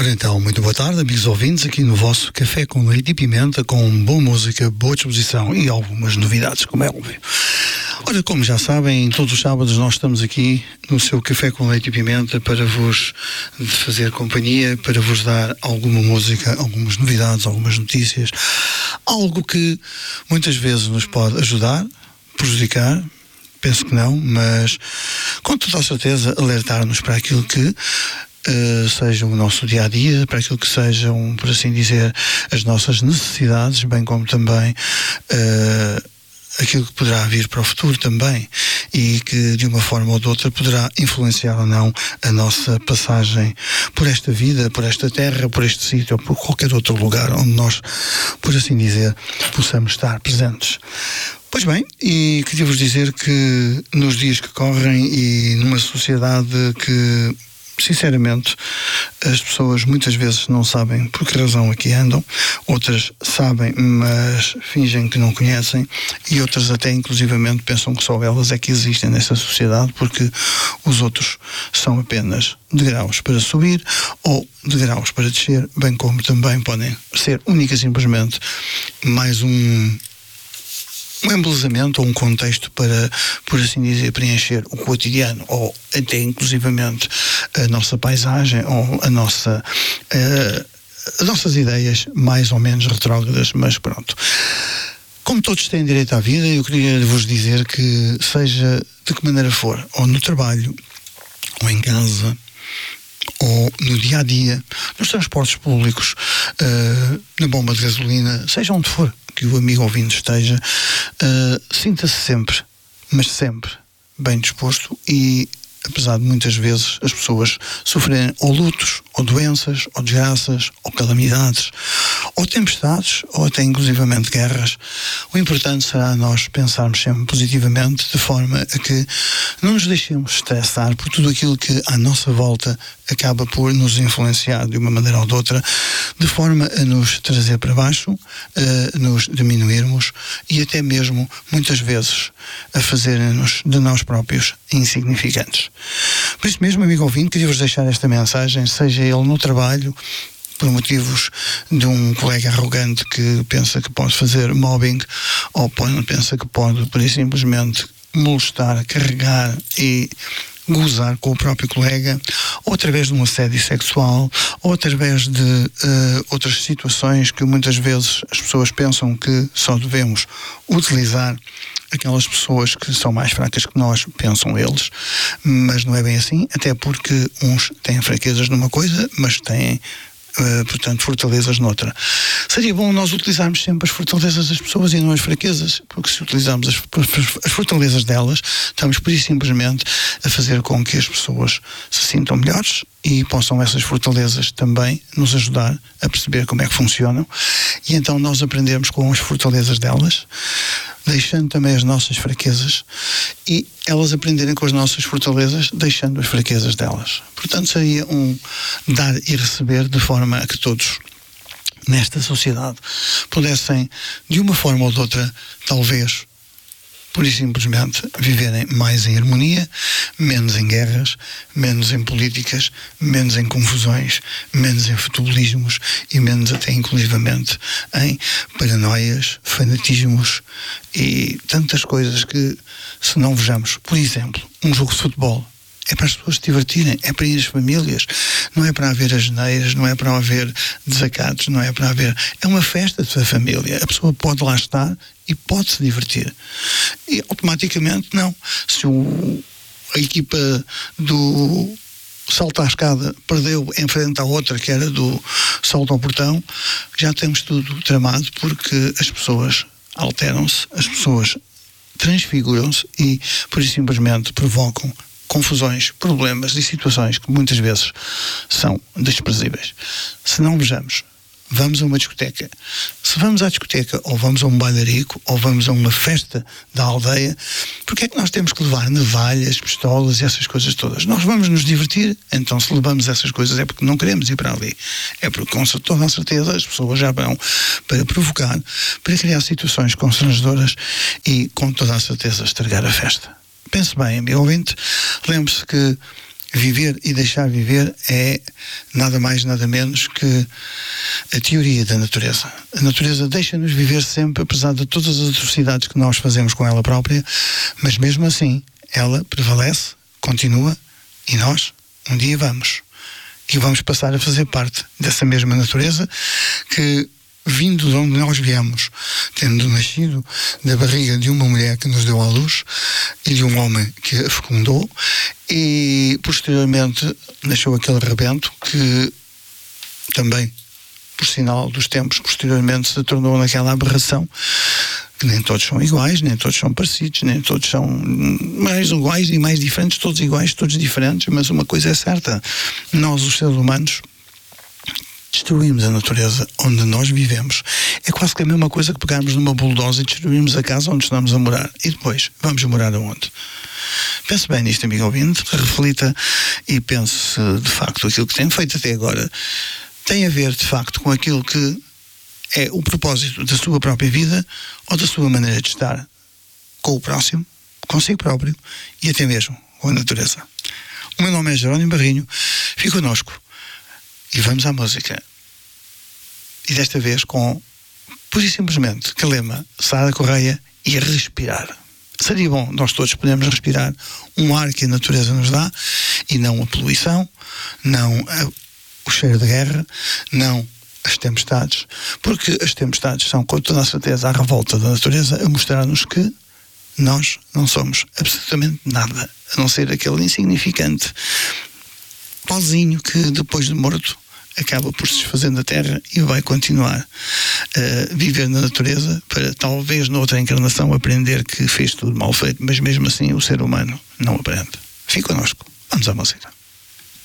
Ora então, muito boa tarde, amigos ouvintes, aqui no vosso Café com Leite e Pimenta, com boa música, boa disposição e algumas novidades, como é óbvio. Ora, como já sabem, todos os sábados nós estamos aqui no seu Café com Leite e Pimenta para vos fazer companhia, para vos dar alguma música, algumas novidades, algumas notícias, algo que muitas vezes nos pode ajudar, prejudicar. Penso que não, mas com toda a certeza alertar-nos para aquilo que seja o nosso dia-a-dia, para aquilo que sejam, por assim dizer, as nossas necessidades, bem como também aquilo que poderá vir para o futuro também, e que de uma forma ou de outra poderá influenciar ou não a nossa passagem por esta vida, por esta terra, por este sítio ou por qualquer outro lugar onde nós, por assim dizer, possamos estar presentes. Pois bem, e queria-vos dizer que nos dias que correm e numa sociedade que, sinceramente, as pessoas muitas vezes não sabem por que razão aqui andam, outras sabem, mas fingem que não conhecem, e outras até inclusivamente pensam que só elas é que existem nessa sociedade, porque os outros são apenas degraus para subir ou degraus para descer, bem como também podem ser única e simplesmente mais um embelezamento ou um contexto para, por assim dizer, preencher o cotidiano, ou até inclusivamente a nossa paisagem ou as nossas ideias mais ou menos retrógradas, mas pronto. Como todos têm direito à vida, eu queria vos dizer que, seja de que maneira for, ou no trabalho, ou em casa, ou no dia-a-dia, nos transportes públicos, na bomba de gasolina, seja onde for que o amigo ouvinte esteja, sinta-se sempre, mas sempre, bem disposto, e apesar de muitas vezes as pessoas sofrerem ou lutos, ou doenças, ou desgraças, ou calamidades, ou tempestades, ou até inclusivamente guerras, o importante será nós pensarmos sempre positivamente, de forma a que não nos deixemos estressar por tudo aquilo que à nossa volta acaba por nos influenciar de uma maneira ou de outra, de forma a nos trazer para baixo, a nos diminuirmos e até mesmo, muitas vezes, a fazerem-nos de nós próprios insignificantes. Por isso mesmo, amigo ouvinte, queria-vos deixar esta mensagem, seja ele no trabalho, por motivos de um colega arrogante que pensa que pode fazer mobbing, ou pensa que pode, por isso, simplesmente molestar, carregar e gozar com o próprio colega, ou através de um assédio sexual, ou através de outras situações que muitas vezes as pessoas pensam que só devemos utilizar aquelas pessoas que são mais fracas que nós, pensam eles, mas não é bem assim, até porque uns têm fraquezas numa coisa, mas têm portanto, fortalezas noutra. Seria bom nós utilizarmos sempre as fortalezas das pessoas e não as fraquezas, porque se utilizarmos as fortalezas delas, estamos por isso simplesmente a fazer com que as pessoas se sintam melhores e possam essas fortalezas também nos ajudar a perceber como é que funcionam, e então nós aprendemos com as fortalezas delas, deixando também as nossas fraquezas, e elas aprenderem com as nossas fortalezas, deixando as fraquezas delas. Portanto, seria um dar e receber, de forma a que todos nesta sociedade pudessem, de uma forma ou de outra, talvez, por isso simplesmente, viverem mais em harmonia, menos em guerras, menos em políticas, menos em confusões, menos em futebolismos e menos até inclusivamente em paranoias, fanatismos e tantas coisas que, se não vejamos, por exemplo, um jogo de futebol, é para as pessoas se divertirem, é para ir as famílias, não é para haver asneiras, não é para haver desacatos, não é para haver... É uma festa da família, a pessoa pode lá estar e pode se divertir. E automaticamente não. Se a equipa do salto à escada perdeu em frente à outra, que era do salto ao portão, já temos tudo tramado, porque as pessoas alteram-se, as pessoas transfiguram-se e, por isso simplesmente, provocam confusões, problemas e situações que muitas vezes são desprezíveis. Se não vejamos, vamos a uma discoteca. Se vamos à discoteca, ou vamos a um bailarico, ou vamos a uma festa da aldeia, porque é que nós temos que levar navalhas, pistolas e essas coisas todas? Nós vamos nos divertir, então se levamos essas coisas é porque não queremos ir para ali. É porque com toda a certeza as pessoas já vão para provocar, para criar situações constrangedoras e com toda a certeza estragar a festa. Pense bem, amigo ouvinte, lembre-se que viver e deixar viver é nada mais, nada menos que a teoria da natureza. A natureza deixa-nos viver sempre, apesar de todas as atrocidades que nós fazemos com ela própria, mas mesmo assim, ela prevalece, continua, e nós, um dia vamos passar a fazer parte dessa mesma natureza que, vindo de onde nós viemos, tendo nascido da barriga de uma mulher que nos deu à luz e de um homem que a fecundou, e posteriormente nasceu aquele rebento que também, por sinal dos tempos, posteriormente se tornou naquela aberração que nem todos são iguais, nem todos são parecidos, nem todos são mais iguais e mais diferentes, todos iguais, todos diferentes, mas uma coisa é certa: nós, os seres humanos, destruímos a natureza onde nós vivemos. É quase que a mesma coisa que pegarmos numa bulldozer e destruirmos a casa onde estamos a morar. E depois, vamos morar aonde? Pense bem nisto, amigo ouvinte, reflita e pense de facto aquilo que tem feito até agora tem a ver de facto com aquilo que é o propósito da sua própria vida ou da sua maneira de estar com o próximo, consigo próprio e até mesmo com a natureza. O meu nome é Jerónimo Barrinho, fique connosco e vamos à música. E desta vez com, pura e simplesmente, Calema, Sara Correia e Respirar. Seria bom nós todos podermos respirar um ar que a natureza nos dá e não a poluição, não o cheiro de guerra, não as tempestades, porque as tempestades são com toda a certeza a revolta da natureza a mostrar-nos que nós não somos absolutamente nada, a não ser aquele insignificante pauzinho que depois de morto acaba por se desfazer da terra e vai continuar a viver na natureza para talvez noutra encarnação aprender que fez tudo mal feito, mas mesmo assim o ser humano não aprende. Fique connosco, vamos à música.